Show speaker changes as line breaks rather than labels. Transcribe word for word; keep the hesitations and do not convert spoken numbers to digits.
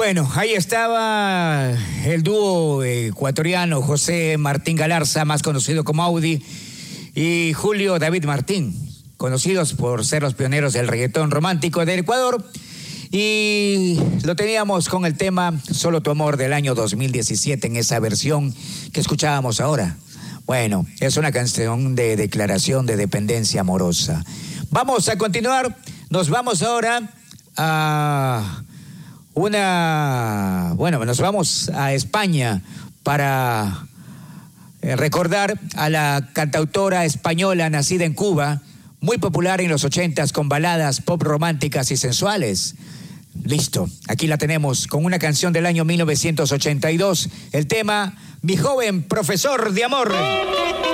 Bueno, ahí estaba el dúo ecuatoriano José Martín Galarza, más conocido como Audi, y Julio David Martín, conocidos por ser los pioneros del reggaetón romántico del Ecuador. Y lo teníamos con el tema Solo tu amor del año dos mil diecisiete en esa versión que escuchábamos ahora. Bueno, es una canción de declaración de dependencia amorosa. Vamos a continuar, nos vamos ahora a una... Bueno, nos vamos a España para recordar a la cantautora española nacida en Cuba, muy popular en los ochentas con baladas pop románticas y sensuales. Listo, aquí la tenemos con una canción del año mil novecientos ochenta y dos, el tema Mi joven profesor de amor.